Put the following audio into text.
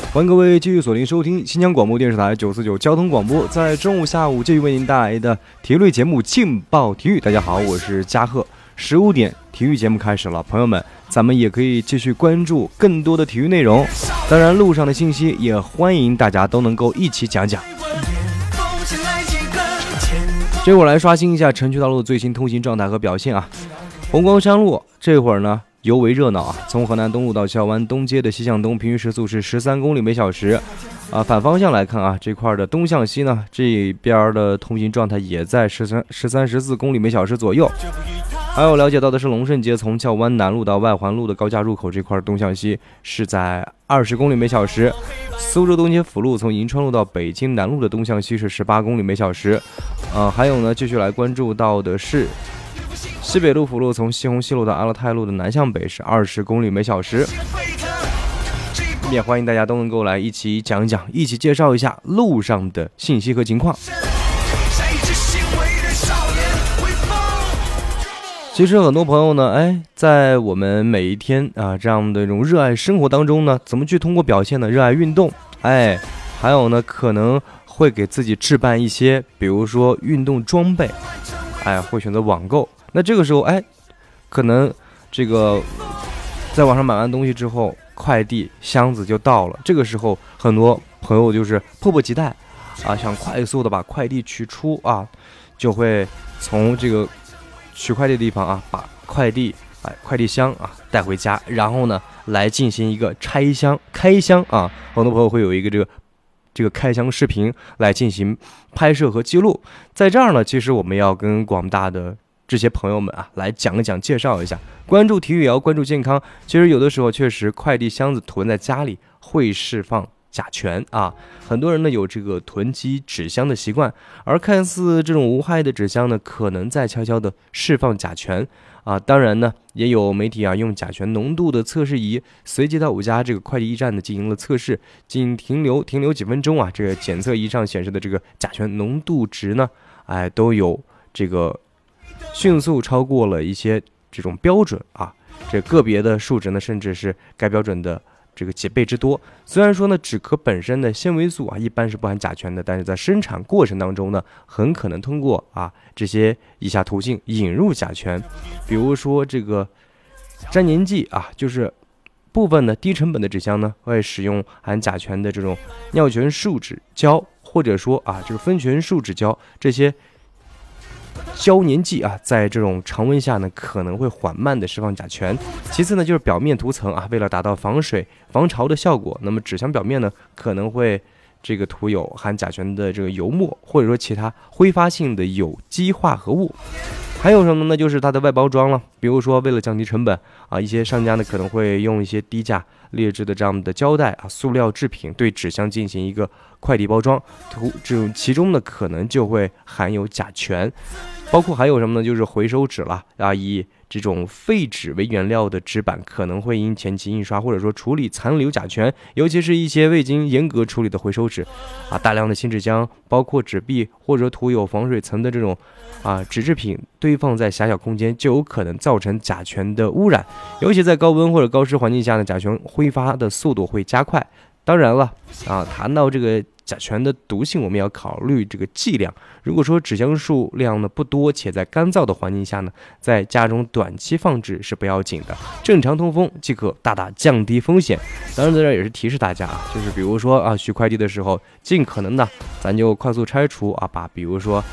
欢迎各位继续锁定收听新疆广播电视台949交通广播，在中午、下午继续为您带来的体育类节目《劲爆体育》。大家好，我是嘉贺。15点，体育节目开始了，朋友们，咱们也可以继续关注更多的体育内容。当然，路上的信息也欢迎大家都能够一起讲讲。这会儿来刷新一下城区道路的最新通行状态和表现啊。红光山路这会儿呢尤为热闹啊！从河南东路到孝湾东街的西向东，平均时速是13公里每小时。反方向来看啊，这块的东向西呢，这边的通行状态也在14公里每小时左右。还有了解到的是，龙胜街从孝湾南路到外环路的高架入口这块东向西是在20公里每小时。苏州东街辅路从银川路到北京南路的东向西是18公里每小时。还有呢，继续来关注到的是。西北路辅路从西红西路到阿勒泰路的南向北是20公里每小时，也欢迎大家都能够来一起讲讲，一起介绍一下路上的信息和情况。其实很多朋友呢，在我们每一天这样的一种热爱生活当中呢，怎么去通过表现呢？热爱运动，还有呢，可能会给自己置办一些，比如说运动装备，会选择网购。那这个时候，可能这个在网上买完东西之后，快递箱子就到了。这个时候，很多朋友就是迫不及待想快速的把快递取出就会从这个取快递的地方把快递箱带回家，然后呢来进行一个开箱很多朋友会有一个这个开箱视频来进行拍摄和记录。在这儿呢，其实我们要跟广大的这些朋友们来讲一讲，介绍一下，关注体育也要关注健康。其实有的时候确实快递箱子囤在家里会释放甲醛很多人呢有这个囤积纸箱的习惯，而看似这种无害的纸箱呢，可能在悄悄的释放甲醛当然呢，也有媒体用甲醛浓度的测试仪随机到5家这个快递驿站呢进行了测试，仅停留几分钟这个检测仪上显示的这个甲醛浓度值呢，都有这个迅速超过了一些这种标准这个别的数值呢，甚至是该标准的这个几倍之多。虽然说呢，纸壳本身的纤维素一般是不含甲醛的，但是在生产过程当中呢，很可能通过这些以下途径引入甲醛，比如说这个粘粘剂就是部分的低成本的纸箱呢，会使用含甲醛的这种尿醛树脂胶，或者说这个酚醛树脂胶这些胶粘剂在这种常温下呢，可能会缓慢的释放甲醛。其次呢，就是表面涂层为了达到防水防潮的效果，那么纸箱表面呢可能会这个涂有含甲醛的这个油墨，或者说其他挥发性的有机化合物。还有什么呢？就是它的外包装了，比如说为了降低成本一些商家呢可能会用一些低价劣质的这样的胶带塑料制品对纸箱进行一个快递包装，这种其中呢可能就会含有甲醛。包括还有什么呢？就是回收纸了以这种废纸为原料的纸板可能会因前期印刷或者说处理残留甲醛，尤其是一些未经严格处理的回收纸大量的新纸浆，包括纸壁或者涂有防水层的这种纸制品堆放在狭小空间，就有可能造成甲醛的污染。尤其在高温或者高湿环境下呢，甲醛挥发的速度会加快。当然了谈到这个甲醛的毒性，我们要考虑这个剂量。如果说纸箱数量呢不多，且在干燥的环境下呢，在家中短期放置是不要紧的，正常通风即可大大降低风险。当然在这也是提示大家就是比如说取快递的时候，尽可能的咱就快速拆除把比如说